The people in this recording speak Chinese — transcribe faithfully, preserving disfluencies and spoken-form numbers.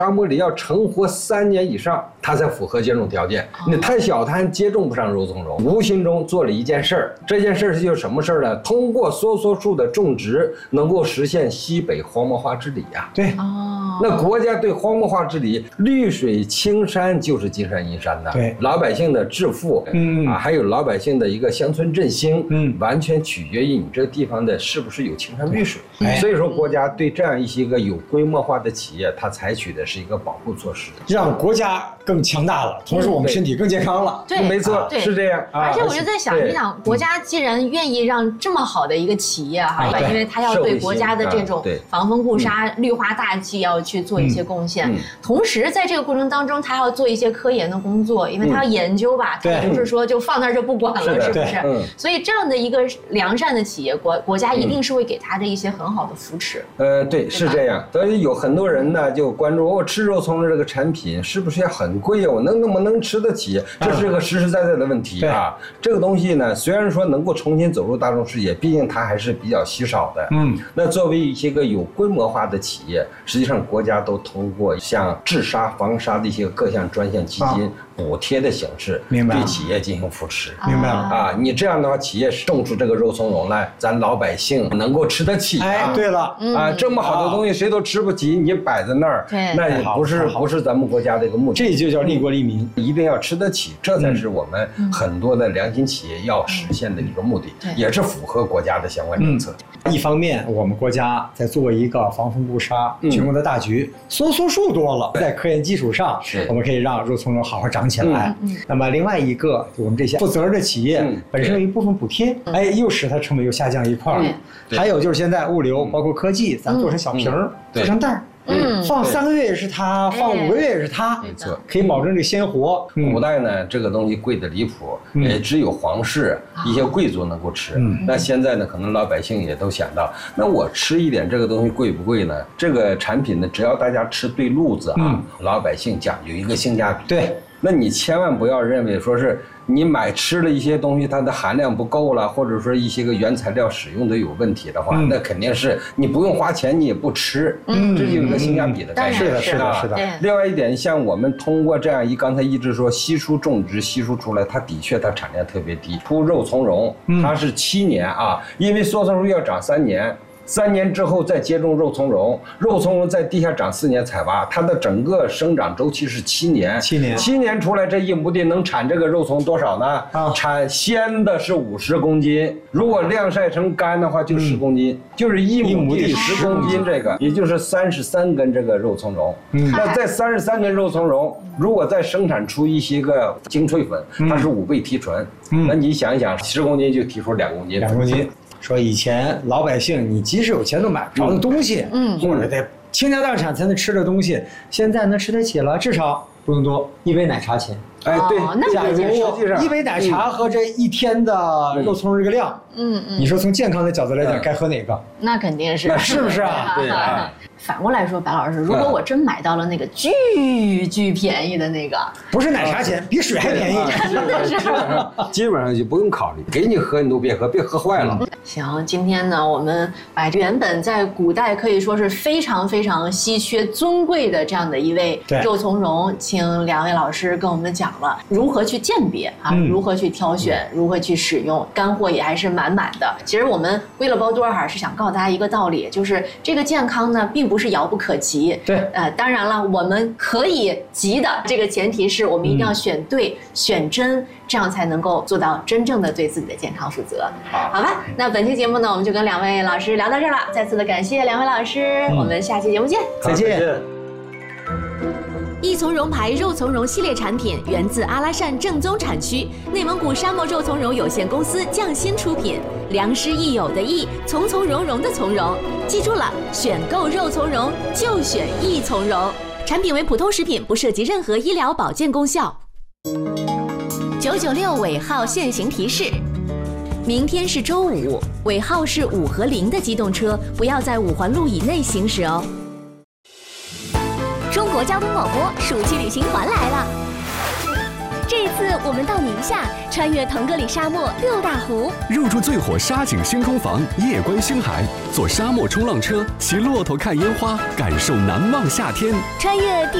沙漠里要成活三年以上，它才符合接种条件。你太小，它还接种不上肉苁蓉。无形中做了一件事儿，这件事儿就是什么事儿呢？通过梭梭树的种植，能够实现西北荒漠化治理呀、啊。 对， 哦， 那国家对荒漠化治理，绿水青山就是金山银山的。 对， 老百姓的致富，嗯啊，还有老百姓的一个乡村振兴，嗯，完全取决于你这个地方的是不是有青山绿水。所以说，国家对这样一些个有规模化的企业，它采取的是一个保护措施， 让国家更强大了，同时我们身体更健康了。 对， 没错，是这样。 而且我就在想，你想，国家既然愿意让这么好的一个企业哈，因为它要对国家的这种防风固沙、绿化大计要去做一些贡献，同时在这个过程当中，它要做一些科研的工作，因为它要研究吧，它也不是说就放那儿就不管了，是不是？所以这样的一个良善的企业，国国家一定是会给它的一些很好的扶持。 呃，对，是这样。所以有很多人呢就关注我吃肉苁蓉这个产品是不是要很贵啊？我能能不能吃得起？这是个实实在在的问题啊。这个东西呢，虽然说能够重新走入大众视野，毕竟它还是比较稀少的。嗯，那作为一些个有规模化的企业，实际上国家都通过像治沙、防沙的一些各项专项基金补贴的形式，对企业进行扶持。 明白了啊，你这样的话，企业种出这个肉苁蓉来，咱老百姓能够吃得起啊。 哎，对了啊，这么好的东西谁都吃不起，你摆在那儿，那也不是不是咱们国家的一个目的。 这就叫利国利民， 一定要吃得起，这才是我们很多的良心企业要实现的一个目的，也是符合国家的相关政策。 一方面，我们国家在做一个防风固沙全国的大局，梭梭树多了，在科研基础上，我们可以让肉苁蓉好好长起来。那么另外一个，我们这些负责任的企业本身有一部分补贴，哎，又使它成本又下降一块儿。还有就是现在物流包括科技，咱做成小瓶儿，做成袋儿。嗯，放三个月也是它，放五个月也是它， 没错， 可以保证这鲜活。 古代呢，这个东西贵得离谱，也只有皇室一些贵族能够吃。那现在呢，可能老百姓也都想到，那我吃一点这个东西贵不贵呢？这个产品呢，只要大家吃对路子啊，老百姓讲究一个性价比。 对， 那你千万不要认为说是你买吃了一些东西，它的含量不够了，或者说一些个原材料使用的有问题的话，那肯定是你不用花钱，你也不吃。嗯，这就是个性价比的概念。 是的，是的，是的。 另外一点，像我们通过这样一刚才一直说稀疏种植稀疏出来，它的确它产量特别低。出肉苁蓉，它是七年啊，因为梭梭树要长三年。三年之后再接种肉苁蓉，肉苁蓉在地下长四年采挖，它的整个生长周期是七年。 七年， 七年出来这一亩地能产这个肉苁多少呢？啊，产鲜的是五十公斤，如果晾晒成干的话就十公斤，就是一亩地十公斤，这个也就是三十三根这个肉苁蓉。嗯，那在三十三根肉苁蓉，如果再生产出一些个精粹粉，它是五倍提纯。嗯，那你想一想，十公斤就提出两公斤， 两公斤。说以前老百姓，你即使有钱都买不着的东西，嗯，或者得倾家荡产才能吃的东西，现在能吃得起了，至少不用多，一杯奶茶钱。 哎，对， 假如一杯奶茶和这一天的肉苁蓉这个量，嗯嗯，你说从健康的角度来讲，该喝哪个？ 那肯定是， 是不是啊？ 对啊。 反过来说，白老师，如果我真买到了那个巨巨便宜的那个， 不是奶茶钱，比水还便宜， 基本上就不用考虑，给你喝你都别喝，别喝坏了。 行，今天呢，我们把原本在古代可以说是非常非常稀缺、尊贵的这样的一味肉苁蓉，请两位老师跟我们讲了如何去鉴别啊，如何去挑选，如何去使用，干货也还是满满的。其实我们归了包多哈是想告诉大家一个道理，就是这个健康呢，并不是遥不可及。 对， 呃，当然了，我们可以及的这个前提是我们一定要选对、选真，这样才能够做到真正的对自己的健康负责。好吧，那本期节目呢，我们就跟两位老师聊到这儿了，再次的感谢两位老师，我们下期节目见， 再见。 益从容牌肉苁蓉系列产品源自阿拉善正宗产区，内蒙古沙漠肉苁蓉有限公司匠心出品，良师益友的益，从从容容的从容。记住了，选购肉苁蓉就选益从容。产品为普通食品，不涉及任何医疗保健功效。九九六尾号限行提示：明天是周五，尾号是五和零的机动车不要在五环路以内行驶哦。中国交通广播暑期旅行团来了。 这一次我们到宁夏，穿越腾格里沙漠六大湖， 入住最火沙景星空房，夜观星海，坐沙漠冲浪车，骑骆驼看烟花，感受难忘夏天， 穿越地